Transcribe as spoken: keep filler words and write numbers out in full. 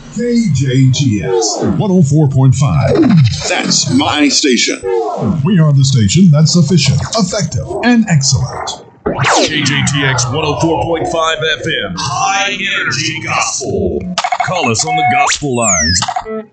K J T X one oh four point five. That's my station. We are the station that's efficient, effective, and excellent. K J T X one oh four point five F M. High Energy Gospel. Call us on the gospel lines